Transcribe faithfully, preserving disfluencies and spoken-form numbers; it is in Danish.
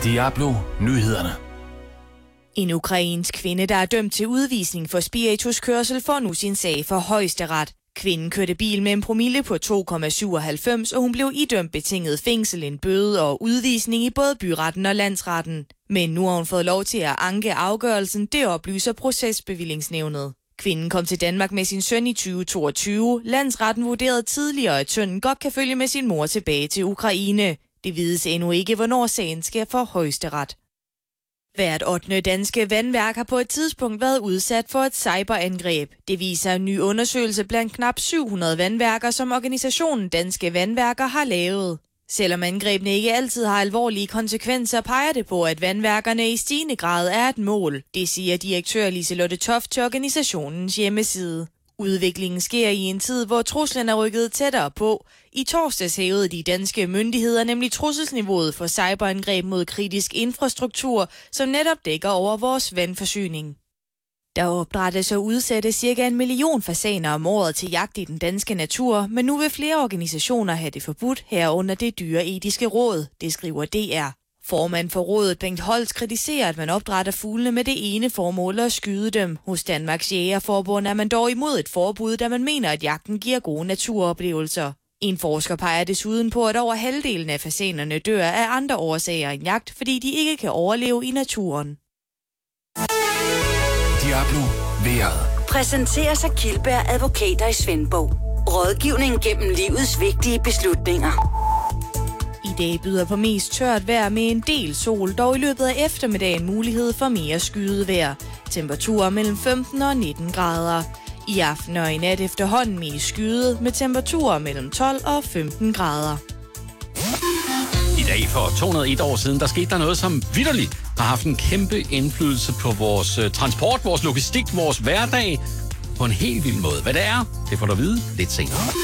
Diablo Nyhederne. En ukrainsk kvinde, der er dømt til udvisning for spirituskørsel, får nu sin sag for højesteret. Kvinden kørte bil med en promille på to komma syvoghalvfems, og hun blev idømt betinget fængsel, en bøde og udvisning i både byretten og landsretten. Men nu har hun fået lov til at anke afgørelsen, det oplyser procesbevillingsnævnet. Kvinden kom til Danmark med sin søn i tyve toogtyve. Landsretten vurderede tidligere, at sønnen godt kan følge med sin mor tilbage til Ukraine. Det vides endnu ikke, hvornår sagen skal for højesteret. Hvert ottende danske vandværk har på et tidspunkt været udsat for et cyberangreb. Det viser en ny undersøgelse blandt knap syv hundrede vandværker, som organisationen Danske Vandværker har lavet. Selvom angrebene ikke altid har alvorlige konsekvenser, peger det på, at vandværkerne i stigende grad er et mål. Det siger direktør Liselotte Toft til organisationens hjemmeside. Udviklingen sker i en tid, hvor truslen er rykket tættere på. I torsdags hævede de danske myndigheder nemlig trusselsniveauet for cyberangreb mod kritisk infrastruktur, som netop dækker over vores vandforsyning. Der opdrættes og udsættes cirka en million fasaner om året til jagt i den danske natur, men nu vil flere organisationer have det forbudt herunder det dyreetiske råd, det skriver D R. Formand for rådet, Bengt Holst, kritiserer, at man opdrætter fuglene med det ene formål at skyde dem. Hos Danmarks Jægerforbund er man dog imod et forbud, da man mener, at jagten giver gode naturoplevelser. En forsker peger desuden på, at over halvdelen af fasanerne dør af andre årsager end jagt, fordi de ikke kan overleve i naturen. Diablo Vejret. Præsenterer sig Kildberg Advokater i Svendborg. Rådgivning gennem livets vigtige beslutninger. I dag byder på mest tørt vejr med en del sol, dog i løbet af eftermiddagen mulighed for mere skydevejr. Temperaturer mellem femten og nitten grader. I aften og i nat efterhånden mest skyet med temperaturer mellem tolv og femten grader. I dag for to hundrede og en år siden, der skete der noget, som vitterligt har haft en kæmpe indflydelse på vores transport, vores logistik, vores hverdag på en helt vild måde. Hvad det er, det får du at vide lidt senere.